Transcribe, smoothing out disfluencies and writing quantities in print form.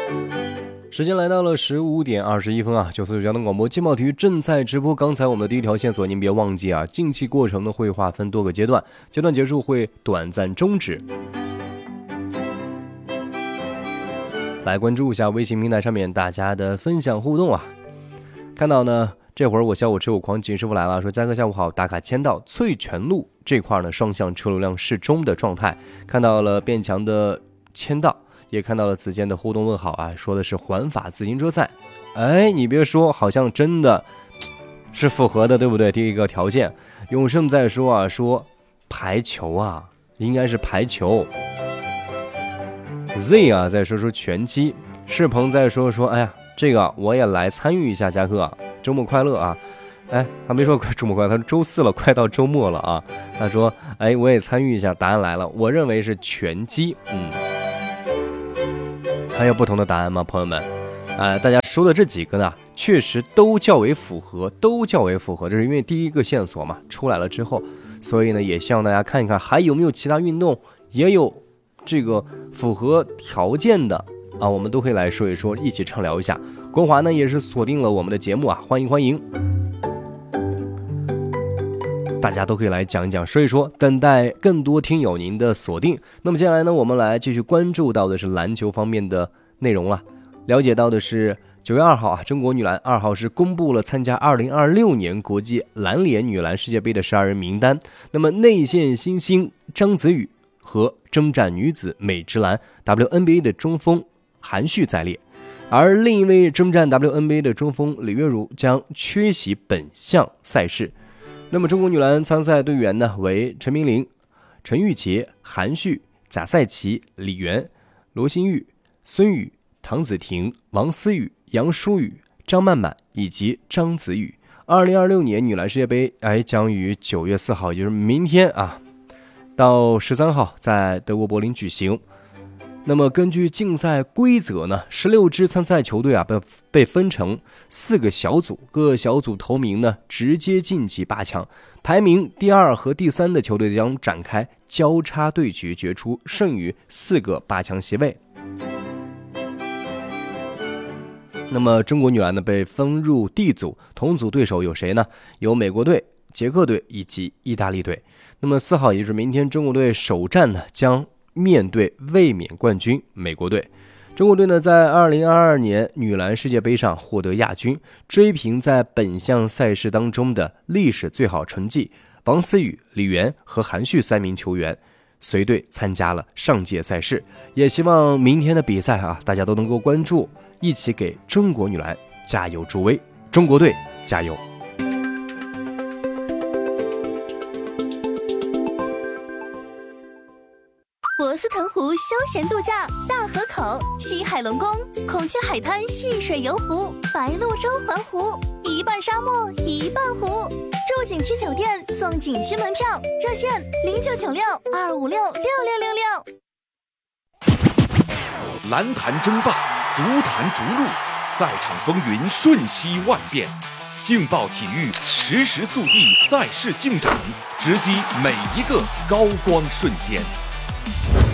时间来到了15点21分啊，94.9交通广播劲爆体育正在直播。刚才我们的第一条线索，您别忘记啊，竞技过程呢会划分多个阶段，阶段结束会短暂终止。来关注一下微信平台上面大家的分享互动啊。看到呢，这会儿我下午持有狂景师傅来了，说嘉哥下午好，打卡签到翠泉路这块呢双向车流量适中的状态，看到了变强的签到。也看到了子健的互动问好啊，说的是环法自行车赛。哎，你别说，好像真的是符合的，对不对？第一个条件。永胜在说啊，说排球啊，应该是排球。Z 啊在说拳击。世鹏在说，哎呀，这个我也来参与一下，嘉哥，周末快乐啊！哎，他没说周末快乐，他说周四了，快到周末了啊。他说，哎，我也参与一下，答案来了，我认为是拳击。还有不同的答案吗，朋友们？大家说的这几个呢，确实都较为符合，这是因为第一个线索嘛出来了之后，所以呢，也希望大家看一看还有没有其他运动也有这个符合条件的啊，我们都可以来说一说，一起畅聊一下。国华呢也是锁定了我们的节目啊，欢迎。大家都可以来讲一讲，说一说，等待更多听友您的锁定。那么接下来呢，我们来继续关注到的是篮球方面的内容了。了解到的是9月2号啊，中国女篮2号是公布了参加2026年国际篮联女篮世界杯的12人名单。那么内线新星张子宇和征战女子美职篮 WNBA 的中锋韩旭在列，而另一位征战 WNBA 的中锋李月如将缺席本项赛事。那么中国女篮参赛队员呢为陈明玲、陈玉洁、韩旭、贾赛琪、李媛、罗新玉、孙宇、唐子婷、王思雨、杨舒雨、张曼曼以及张子宇。2026年女篮世界杯将于9月4号，也就是明天啊，到13号在德国柏林举行。那么根据竞赛规则呢，16支参赛球队啊被分成4个小组，各小组头名呢直接晋级8强，排名第2和第3的球队将展开交叉对决，决出剩余4个8强席位。那么中国女篮呢被分入 D 组，同组对手有谁呢？有美国队、捷克队以及意大利队。那么4号也就是明天，中国队首战呢将面对卫冕冠军美国队。中国队呢在2022年女篮世界杯上获得亚军，追平在本项赛事当中的历史最好成绩。王思雨、李媛和韩旭3名球员随队参加了上届赛事，也希望明天的比赛啊大家都能够关注，一起给中国女篮加油助威，中国队加油！ 博斯腾湖休闲度假大河口西海龙宫孔雀海滩戏水游湖白鹭洲环湖，一半沙漠一半湖，住景区酒店送景区门票，热线099625666666。 篮坛争霸，足坛逐鹿，赛场风云瞬息万变，劲爆体育实时速递赛事进展，直击每一个高光瞬间。